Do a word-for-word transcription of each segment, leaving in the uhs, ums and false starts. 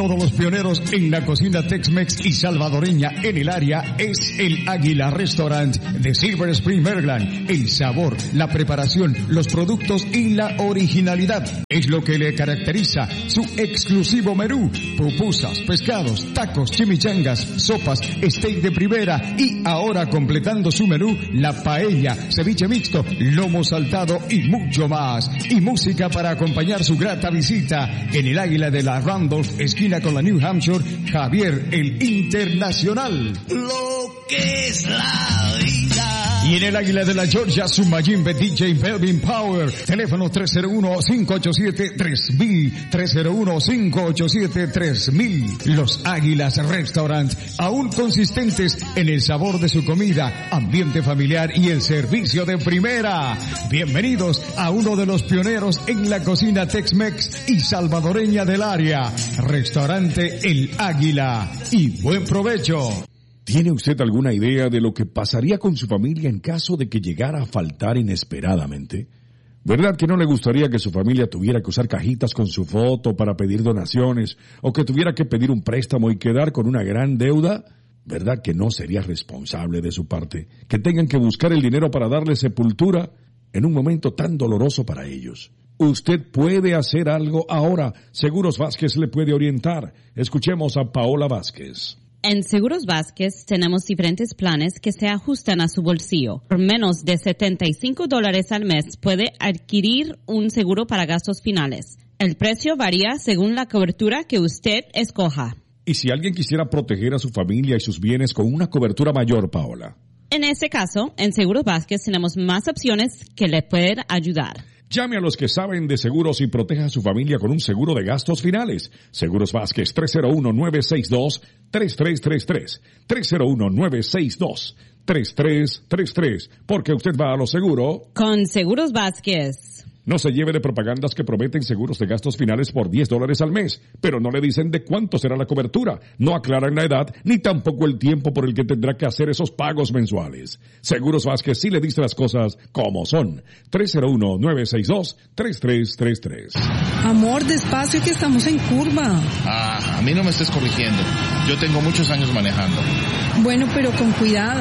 Uno de los pioneros en la cocina Tex-Mex y salvadoreña en el área es el Águila Restaurant de Silver Spring, Maryland. El sabor, la preparación, los productos y la originalidad es lo que le caracteriza su exclusivo menú. Pupusas, pescados, tacos, chimichangas, sopas, steak de primera y ahora completando su menú, la paella, ceviche mixto, lomo saltado y mucho más. Y música para acompañar su grata visita en el Águila de la Randolph, esquina con la New Hampshire, Javier el Internacional. Lo que es la vida. Y en el Águila de la Georgia, su Mayimbe D J Melvin Power. Teléfono tres cero uno, cinco ocho siete, tres mil, tres cero uno, cinco ocho siete, tres mil. Los Águilas Restaurant, aún consistentes en el sabor de su comida, ambiente familiar y el servicio de primera. Bienvenidos a uno de los pioneros en la cocina Tex-Mex y salvadoreña del área. Restaurante El Águila. Y buen provecho. ¿Tiene usted alguna idea de lo que pasaría con su familia en caso de que llegara a faltar inesperadamente? ¿Verdad que no le gustaría que su familia tuviera que usar cajitas con su foto para pedir donaciones o que tuviera que pedir un préstamo y quedar con una gran deuda? ¿Verdad que no sería responsable de su parte que tengan que buscar el dinero para darle sepultura en un momento tan doloroso para ellos? Usted puede hacer algo ahora. Seguros Vázquez le puede orientar. Escuchemos a Paola Vázquez. En Seguros Vázquez tenemos diferentes planes que se ajustan a su bolsillo. Por menos de setenta y cinco dólares al mes puede adquirir un seguro para gastos finales. El precio varía según la cobertura que usted escoja. ¿Y si alguien quisiera proteger a su familia y sus bienes con una cobertura mayor, Paola? En ese caso, en Seguros Vázquez tenemos más opciones que le pueden ayudar. Llame a los que saben de seguros y proteja a su familia con un seguro de gastos finales. Seguros Vázquez, tres cero uno, nueve seis dos, tres tres tres tres. tres cero uno, nueve seis dos, tres tres tres tres. Porque usted va a lo seguro. Con Seguros Vázquez. No se lleve de propagandas que prometen seguros de gastos finales por diez dólares al mes, pero no le dicen de cuánto será la cobertura, no aclaran la edad, ni tampoco el tiempo por el que tendrá que hacer esos pagos mensuales. Seguros Vázquez sí le dice las cosas como son. tres cero uno, nueve seis dos, tres tres tres tres. Amor, despacio que estamos en curva. Ah, a mí no me estés corrigiendo. Yo tengo muchos años manejando. Bueno, pero con cuidado.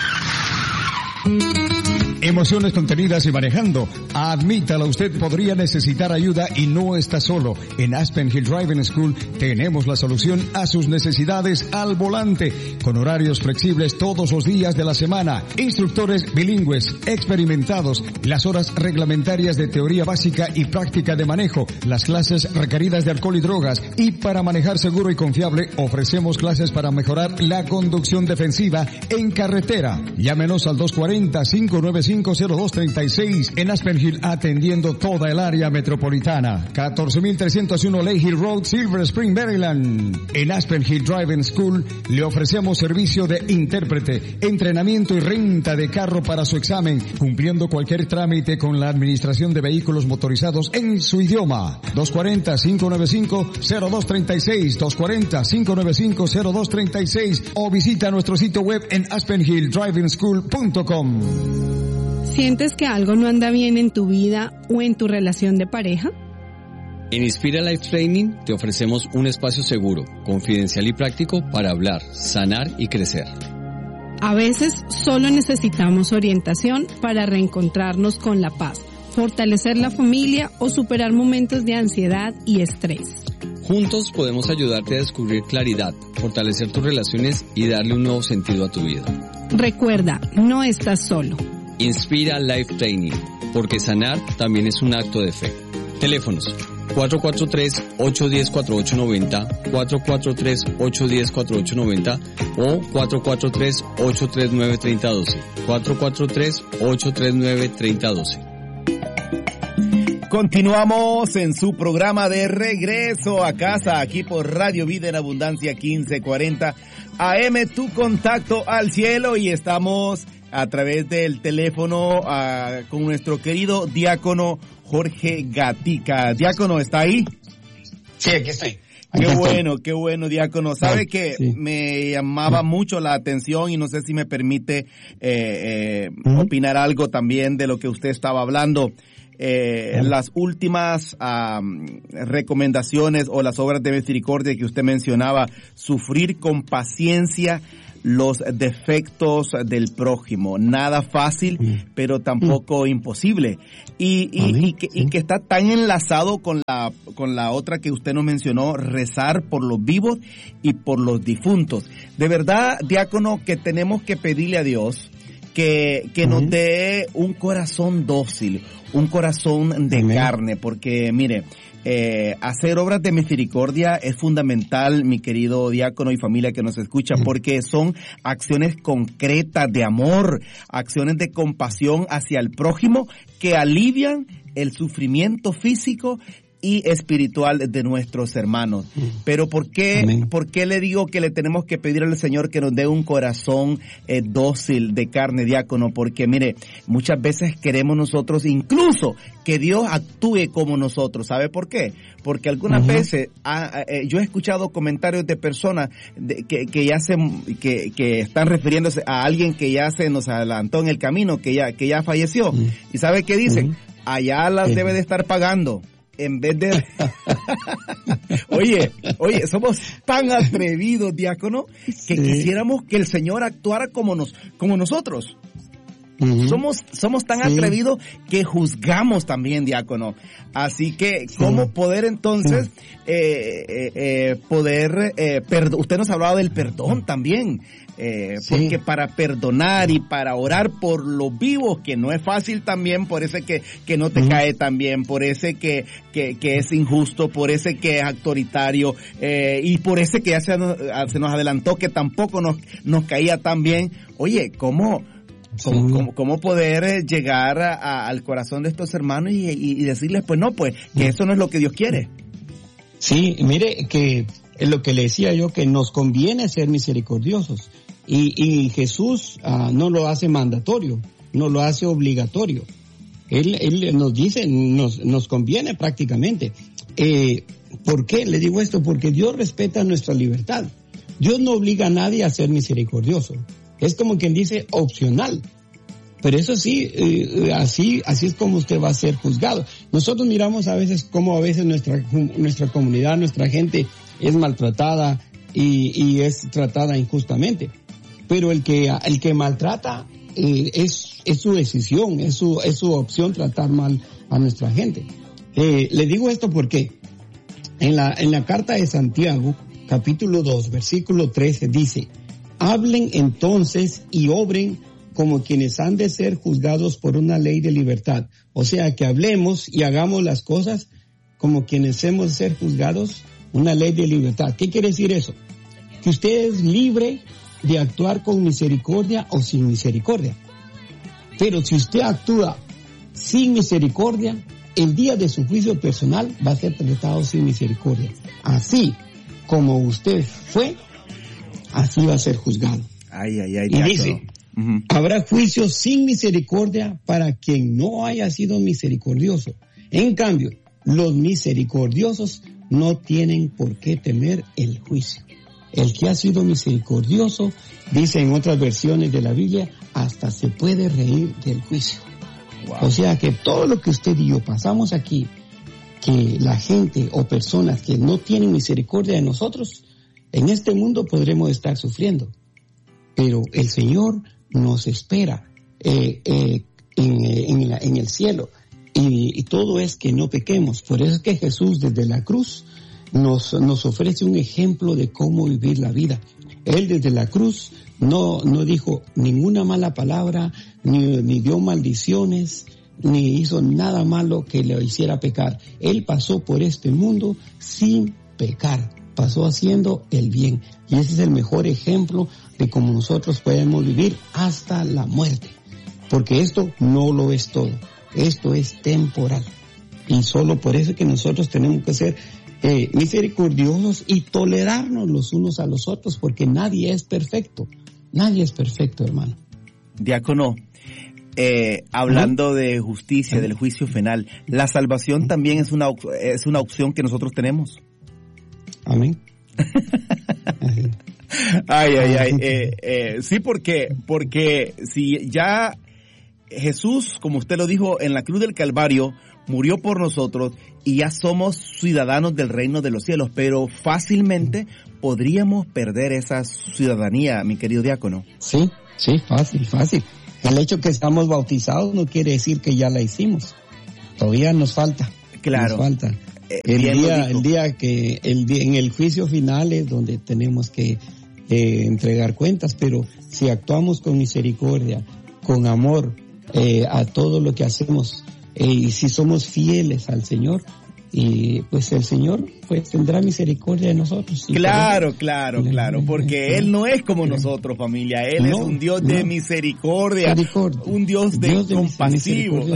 Emociones contenidas y manejando. Admítalo, usted podría necesitar ayuda y no está solo. En Aspen Hill Driving School tenemos la solución a sus necesidades al volante, con horarios flexibles todos los días de la semana, instructores bilingües, experimentados, las horas reglamentarias de teoría básica y práctica de manejo, las clases requeridas de alcohol y drogas, y para manejar seguro y confiable ofrecemos clases para mejorar la conducción defensiva en carretera. Llámenos al dos cuatro cero, cinco nueve cinco, cero dos tres seis en Aspen Hill, atendiendo toda el área metropolitana. catorce mil trescientos uno Lake Hill Road, Silver Spring, Maryland. En Aspen Hill Driving School le ofrecemos servicio de intérprete, entrenamiento y renta de carro para su examen, cumpliendo cualquier trámite con la administración de vehículos motorizados en su idioma. dos cuatro cero, cinco nueve cinco, cero dos tres seis, dos cuatro cero, cinco nueve cinco, cero dos tres seis o visita nuestro sitio web en aspen hill driving school punto com. ¿Sientes que algo no anda bien en tu vida o en tu relación de pareja? En Inspira Life Training te ofrecemos un espacio seguro, confidencial y práctico para hablar, sanar y crecer. A veces solo necesitamos orientación para reencontrarnos con la paz, fortalecer la familia o superar momentos de ansiedad y estrés. Juntos podemos ayudarte a descubrir claridad, fortalecer tus relaciones y darle un nuevo sentido a tu vida. Recuerda, no estás solo. Inspira Life Training, porque sanar también es un acto de fe. Teléfonos cuatro cuatro tres, ocho uno cero, cuatro ocho nueve cero, cuatro cuatro tres, ocho uno cero, cuatro ocho nueve cero o cuatro cuatro tres, ocho tres nueve, tres cero uno dos, cuatro cuatro tres, ocho tres nueve, tres cero uno dos. Continuamos en su programa de regreso a casa, aquí por Radio Vida en Abundancia quince cuarenta A M, tu contacto al cielo, y estamos a través del teléfono uh, con nuestro querido diácono Jorge Gatica. Diácono, ¿está ahí? Sí, aquí estoy. Qué bueno, qué bueno, diácono. Sabe que sí. Me llamaba mucho la atención y no sé si me permite eh, eh, uh-huh. opinar algo también de lo que usted estaba hablando. eh, las últimas um, recomendaciones o las obras de misericordia que usted mencionaba, sufrir con paciencia los defectos del prójimo. Nada fácil, mm. pero tampoco mm. imposible. Y, y, y, que, sí. y que está tan enlazado con la, con la otra que usted nos mencionó, rezar por los vivos y por los difuntos. De verdad, diácono, que tenemos que pedirle a Dios que, que uh-huh. nos dé un corazón dócil, un corazón de Amén. Carne, porque mire, Eh, hacer obras de misericordia es fundamental, mi querido diácono y familia que nos escucha, porque son acciones concretas de amor, acciones de compasión hacia el prójimo que alivian el sufrimiento físico y espiritual de nuestros hermanos. Pero ¿por qué, Amén. ¿por qué le digo que le tenemos que pedir al Señor que nos dé un corazón eh, dócil de carne, diácono? Porque mire, muchas veces queremos nosotros incluso que Dios actúe como nosotros. ¿Sabe por qué? Porque algunas uh-huh. veces ah, eh, yo he escuchado comentarios de personas de, que, que ya se, que, que están refiriéndose a alguien que ya se nos adelantó en el camino, que ya, que ya falleció. Uh-huh. ¿Y sabe qué dicen? Uh-huh. Allá las uh-huh. debe de estar pagando. En vez de... oye, oye, somos tan atrevidos, diácono, que sí. quisiéramos que el Señor actuara como nos, como nosotros. Uh-huh. Somos, somos tan sí. atrevidos que juzgamos también, diácono. Así que, sí. ¿cómo poder entonces, eh, eh, eh, poder, eh, perd- usted nos hablaba del perdón también. Eh, sí. Porque para perdonar y para orar por los vivos, que no es fácil también, por ese que, que no te uh-huh. cae tan bien, por ese que, que, que es injusto, por ese que es autoritario, eh, y por ese que ya se nos, se nos adelantó que tampoco nos, nos caía tan bien. Oye, ¿cómo, sí. cómo, cómo, cómo poder llegar a, a, al corazón de estos hermanos y, y, y decirles, pues no, pues, que eso no es lo que Dios quiere? Sí, mire que es lo que le decía yo, que nos conviene ser misericordiosos. Y, y Jesús uh, no lo hace mandatorio, no lo hace obligatorio. Él, él nos dice, nos, nos conviene prácticamente. Eh, ¿Por qué le digo esto? Porque Dios respeta nuestra libertad. Dios no obliga a nadie a ser misericordioso. Es como quien dice opcional. Pero eso sí, eh, así, así es como usted va a ser juzgado. Nosotros miramos a veces cómo a veces nuestra, nuestra comunidad, nuestra gente es maltratada y, y es tratada injustamente. Pero el que, el que maltrata eh, es, es su decisión, es su, es su opción tratar mal a nuestra gente. Eh, le digo esto porque en la, en la carta de Santiago, capítulo dos, versículo trece, dice: hablen entonces y obren como quienes han de ser juzgados por una ley de libertad. O sea, que hablemos y hagamos las cosas como quienes hemos de ser juzgados una ley de libertad. ¿Qué quiere decir eso? Que usted es libre de actuar con misericordia o sin misericordia. Pero si usted actúa sin misericordia, el día de su juicio personal va a ser tratado sin misericordia. Así como usted fue, así va a ser juzgado. Ay, ay, ay. Y dice, uh-huh. habrá juicio sin misericordia para quien no haya sido misericordioso. En cambio, los misericordiosos no tienen por qué temer el juicio. El que ha sido misericordioso, dice en otras versiones de la Biblia, hasta se puede reír del juicio. Wow. O sea que todo lo que usted y yo pasamos aquí, que la gente o personas que no tienen misericordia de nosotros, en este mundo podremos estar sufriendo. Pero el Señor nos espera eh, eh, en, en, la, en el cielo. Y, y todo es que no pequemos. Por eso es que Jesús desde la cruz nos, nos ofrece un ejemplo de cómo vivir la vida. Él desde la cruz no, no dijo ninguna mala palabra, ni, ni dio maldiciones, ni hizo nada malo que le hiciera pecar. Él pasó por este mundo sin pecar, pasó haciendo el bien. Y ese es el mejor ejemplo de cómo nosotros podemos vivir hasta la muerte. Porque esto no lo es todo, esto es temporal. Y solo por eso es que nosotros tenemos que ser Eh, misericordiosos y tolerarnos los unos a los otros, porque nadie es perfecto, nadie es perfecto, hermano. Diácono, eh, hablando ¿no? de justicia, del juicio final, ¿la salvación también es una, es una opción que nosotros tenemos? Amén. ay, ay, ay, eh, eh, sí, porque, porque si ya Jesús, como usted lo dijo, en la cruz del Calvario, murió por nosotros y ya somos ciudadanos del reino de los cielos, pero fácilmente podríamos perder esa ciudadanía, mi querido diácono. Sí, sí, fácil, fácil. El hecho que estamos bautizados no quiere decir que ya la hicimos. Todavía nos falta. Claro. Nos falta. Eh, el bien lo día, dijo. el día que, el día, en el juicio final es donde tenemos que eh, entregar cuentas, pero si actuamos con misericordia, con amor, eh, a todo lo que hacemos, eh, y si somos fieles al Señor, y pues el Señor pues tendrá misericordia de nosotros. Claro, claro, claro, porque Él no es como nosotros, familia. Él no, es un Dios de no. misericordia, misericordia, un Dios de Dios de compasivo.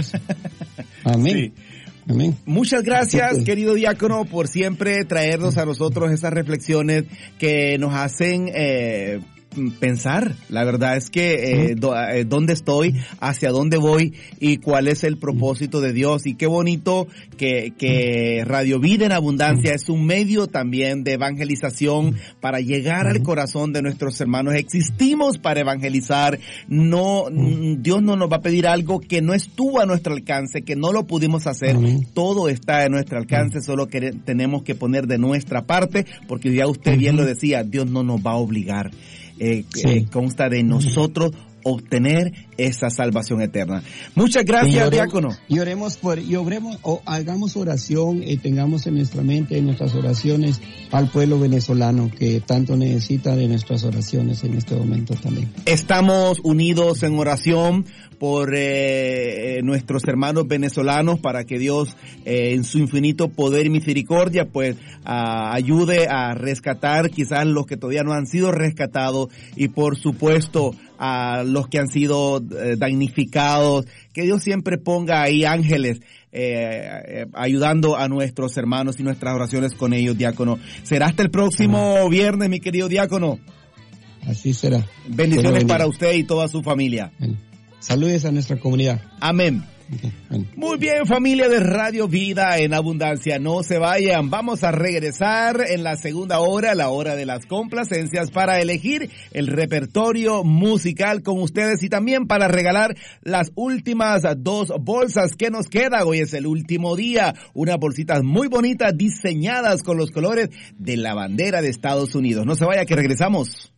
Amén. Sí. Amén. Muchas gracias, Sí. querido diácono, por siempre traernos a nosotros esas reflexiones que nos hacen eh, pensar. La verdad es que eh, do, eh, dónde estoy, hacia dónde voy y cuál es el propósito de Dios. Y qué bonito que, que Radio Vida en Abundancia es un medio también de evangelización para llegar al corazón de nuestros hermanos. Existimos para evangelizar. No, Dios no nos va a pedir algo que no estuvo a nuestro alcance, que no lo pudimos hacer. Amén. Todo está a nuestro alcance, solo que tenemos que poner de nuestra parte, porque ya usted bien lo decía, Dios no nos va a obligar. Eh, Sí. eh, consta de nosotros obtener esa salvación eterna. Muchas gracias, Y oremos, diácono. Y oremos por, y oremos, o hagamos oración y tengamos en nuestra mente, en nuestras oraciones, al pueblo venezolano que tanto necesita de nuestras oraciones en este momento también. Estamos unidos en oración por eh, nuestros hermanos venezolanos para que Dios eh, en su infinito poder y misericordia pues a, ayude a rescatar quizás los que todavía no han sido rescatados y por supuesto a los que han sido eh, damnificados, que Dios siempre ponga ahí ángeles eh, eh, ayudando a nuestros hermanos y nuestras oraciones con ellos, diácono. Será hasta el próximo ah. viernes, mi querido diácono. Así será. Bendiciones para usted y toda su familia. Bueno, saludes a nuestra comunidad. Amén. Okay, bueno. Muy bien, familia de Radio Vida en Abundancia, no se vayan, vamos a regresar en la segunda hora, la hora de las complacencias, para elegir el repertorio musical con ustedes y también para regalar las últimas dos bolsas que nos quedan. Hoy es el último día, unas bolsitas muy bonitas diseñadas con los colores de la bandera de Estados Unidos. No se vaya, que regresamos.